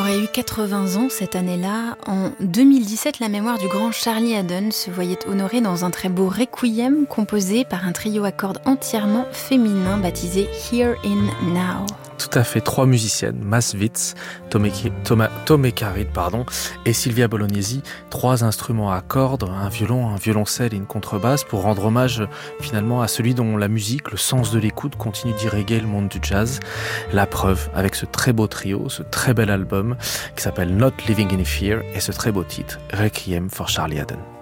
aurait eu 80 ans cette année-là. En 2017, la mémoire du grand Charlie Haddon se voyait honorée dans un très beau requiem composé par un trio à cordes entièrement féminin baptisé Here in Now. Tout à fait, 3 musiciennes, Mas Witz, Tomé Carid, et Silvia Bolognesi, 3 instruments à cordes, un violon, un violoncelle et une contrebasse pour rendre hommage finalement à celui dont la musique, le sens de l'écoute continue d'irriguer le monde du jazz. La preuve avec ce très beau trio, ce très bel album qui s'appelle Not Living in Fear et ce très beau titre, Requiem for Charlie Haddon.